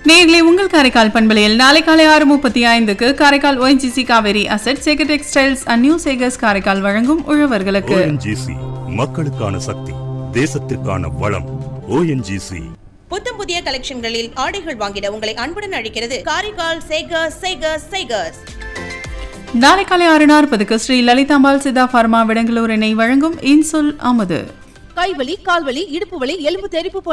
நேர்களை உங்கள் காரைக்கால் பண்பலையில் நாளை காலை 6:35 Karaikal ONGC Kaveri asset Sekar textiles and new Sekar's Karaikal வழங்கும் உழவர்களுக்கு. ONGC மக்களுக்கான சக்தி, தேசத்திற்கான வளம். ONGC புத்தம் புதிய கலெக்ஷன்களில் ஆடைகள் வாங்கிட உங்களை அன்புடன் அழைக்கிறது காரைக்கால் சேகர்ஸ் சேகர்ஸ் சேகர்ஸ். நாளை காலை 6:40 ஸ்ரீ லலிதாம்பாள் சித்தா பார்மா விடங்களூர் இணை வழங்கும் இன்சொல் அமுது. கைவலி, கால்வலி, இடுப்பு வலி, எலும்பு தெறிப்பு